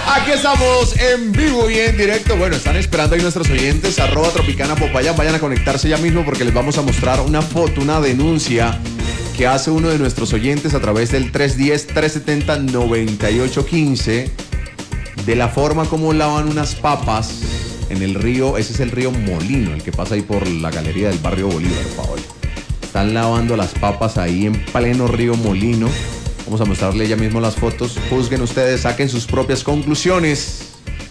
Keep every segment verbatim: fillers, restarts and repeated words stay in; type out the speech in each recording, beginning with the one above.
Aquí estamos en vivo y en directo. Bueno, están esperando ahí nuestros oyentes, arroba Tropicana Popayán. Vayan a conectarse ya mismo porque les vamos a mostrar una foto, una denuncia que hace uno de nuestros oyentes a través del tres uno cero, tres siete cero, nueve ocho uno cinco de la forma como lavan unas papas en el río. Ese es el río Molino, el que pasa ahí por la galería del barrio Bolívar, Paola. Están lavando las papas ahí en pleno río Molino. Vamos a mostrarle ya mismo las fotos. Juzguen ustedes, saquen sus propias conclusiones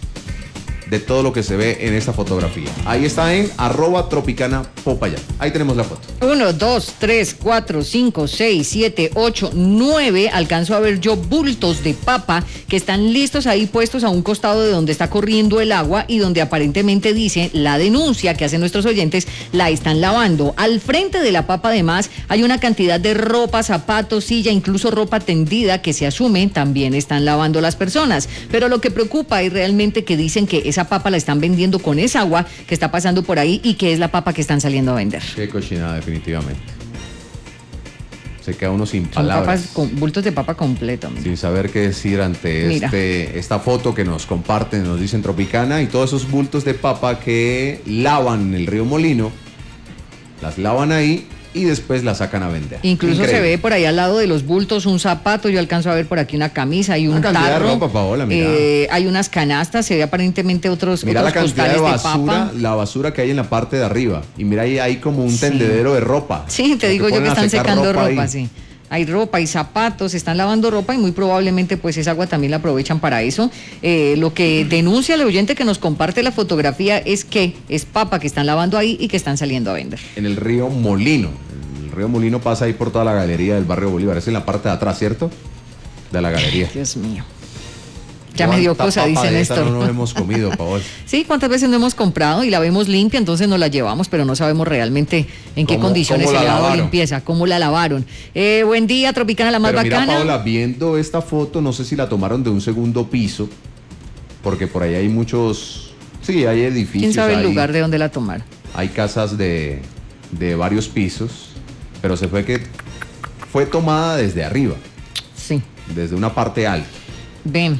de todo lo que se ve en esta fotografía. Ahí está en arroba Tropicana Popayán. Ahí tenemos la foto. Uno, dos, tres, cuatro, cinco, seis, siete, ocho, nueve. Alcanzo a ver yo bultos de papa que están listos ahí puestos a un costado de donde está corriendo el agua y donde aparentemente dice la denuncia que hacen nuestros oyentes, la están lavando. Al frente de la papa además hay una cantidad de ropa, zapatos, silla, incluso ropa tendida que se asume también están lavando las personas. Pero lo que preocupa es realmente que dicen que esa papa la están vendiendo con esa agua que está pasando por ahí y que es la papa que están saliendo a vender. Qué cochinada, definitivamente. Se queda uno sin Son palabras. papas con, bultos de papa completo. Sin saber qué decir ante este, esta foto que nos comparten, nos dicen Tropicana, y todos esos bultos de papa que lavan en el río Molino, las lavan ahí y después la sacan a vender. Incluso Increíble. se ve por ahí al lado de los bultos un zapato, yo alcanzo a ver por aquí una camisa y un una cantidad tarro. de ropa, Paola, mira. Eh, hay unas canastas, se ve aparentemente otros, mira otros la cantidad de basura, de papa. la basura que hay en la parte de arriba. Y mira ahí hay como un tendedero sí. de ropa. Sí, te digo que yo que están secando ropa, ropa sí. Hay ropa, hay zapatos, están lavando ropa y muy probablemente pues esa agua también la aprovechan para eso. Eh, lo que denuncia el oyente que nos comparte la fotografía es que es papa que están lavando ahí y que están saliendo a vender. En el río Molino. El río Molino pasa ahí por toda la galería del barrio Bolívar. Es en la parte de atrás, ¿cierto? De la galería. Dios mío. Ya me dio cosa, dice Néstor. No nos hemos comido, Paola. Sí, cuántas veces no hemos comprado y la vemos limpia, entonces nos la llevamos, pero no sabemos realmente en qué condiciones se le ha dado limpieza, cómo la lavaron. Eh, buen día, Tropicana, la más pero bacana. Mira, Paola, viendo esta foto, no sé si la tomaron de un segundo piso, porque por ahí hay muchos, sí, hay edificios. ¿Quién sabe hay, el lugar de donde la tomaron? Hay casas de, de varios pisos, pero se fue que fue tomada desde arriba. Sí. Desde una parte alta. Ven.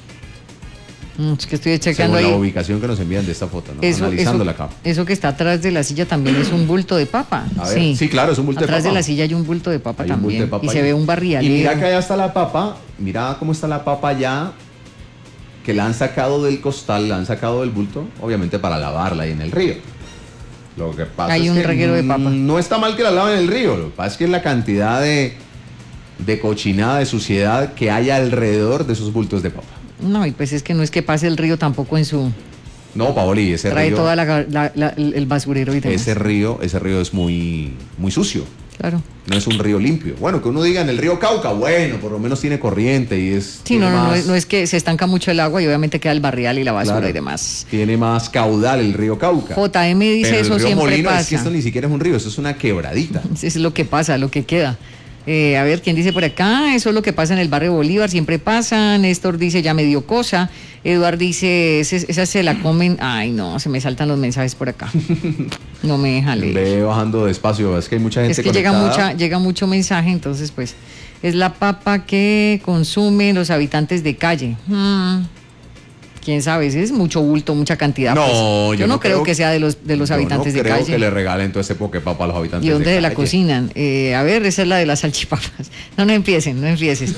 Es que estoy checando según ahí. la ubicación que nos envían de esta foto, ¿no? Eso, analizando eso, la capa. Eso que está atrás de la silla también es un bulto de papa. A ver, sí. sí, claro, es un bulto atrás de papa. Atrás de la silla hay un bulto de papa hay también. Un bulto de papa y ahí. se ve un barrialero. Y mira que allá está la papa, mira cómo está la papa ya, que la han sacado del costal, la han sacado del bulto, obviamente para lavarla ahí en el río. Lo que pasa hay es un que reguero de papa. No está mal que la laven en el río, lo que pasa es que es la cantidad de, de cochinada, de suciedad que hay alrededor de esos bultos de papa. No, y pues es que no es que pase el río tampoco en su... No, Paoli, ese trae río... Trae toda la, la, la, el basurero y demás. Ese río, ese río es muy, muy sucio. Claro. No es un río limpio. Bueno, que uno diga en el río Cauca, bueno, por lo menos tiene corriente y es... Sí, no, no, más, no, es, no es que se estanca mucho el agua y obviamente queda el barrial y la basura claro, y demás. Tiene más caudal el río Cauca. J M dice pero eso el río siempre Molino, pasa. Es que esto ni siquiera es un río, esto es una quebradita. Es lo que pasa, lo que queda. Eh, a ver, ¿quién dice por acá? Eso es lo que pasa en el barrio Bolívar, siempre pasa. Néstor dice, ya me dio cosa. Eduard dice, esa se la comen. Ay, no, se me saltan los mensajes por acá. No me deja leer. Ve bajando despacio, es que hay mucha gente Es que llega, mucha, llega mucho mensaje, entonces pues es la papa que consumen los habitantes de calle. Hmm. Quién sabe, es mucho bulto, mucha cantidad. No, pues. yo, yo no, no creo, creo que sea de los de los yo habitantes no de creo calle. Que le regalen todo ese pokepapa a los habitantes de calle. ¿Y dónde la cocinan? Eh, a ver, esa es la de las salchipapas. No, no empiecen, no empieces.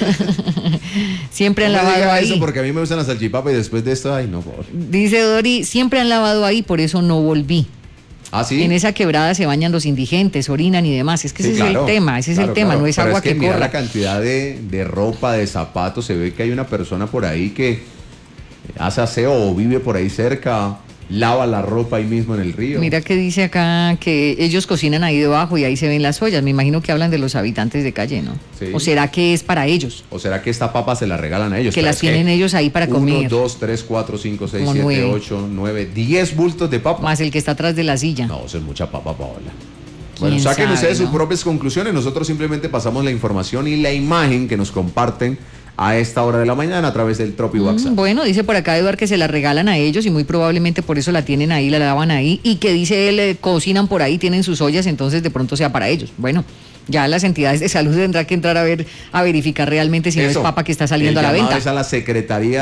Siempre no han me lavado diga ahí. Eso porque a mí me gustan las salchipapas y después de esto, ay, no, por favor. Dice Dori, siempre han lavado ahí, por eso no volví. ¿Ah, sí? En esa quebrada se bañan los indigentes, orinan y demás. Es que sí, ese claro, es el tema, ese claro, es el tema, claro. no es Pero agua es que, que mira corra. La cantidad de, de ropa, de zapatos, se ve que hay una persona por ahí que hace aseo o vive por ahí cerca, lava la ropa ahí mismo en el río. Mira que dice acá que ellos cocinan ahí debajo y ahí se ven las ollas. Me imagino que hablan de los habitantes de calle, ¿no? Sí. ¿O será que es para ellos? ¿O será que esta papa se la regalan a ellos? Que las tienen ellos ahí para comer. Uno, dos, tres, cuatro, cinco, seis, Como siete, nueve. ocho, nueve, diez bultos de papa. Más el que está atrás de la silla. No, eso es mucha papa, Paola. Bueno, ¿Quién saquen sabe, ustedes no? sus propias conclusiones. Nosotros simplemente pasamos la información y la imagen que nos comparten a esta hora de la mañana a través del Tropi WhatsApp. Mm, bueno, dice por acá Eduard que se la regalan a ellos y muy probablemente por eso la tienen ahí, la lavan ahí, y que dice él, eh, cocinan por ahí, tienen sus ollas, entonces de pronto sea para ellos. Bueno, ya las entidades de salud tendrán que entrar a ver, a verificar realmente si Eso, no es papa que está saliendo el a la llamado venta. es a la Secretaría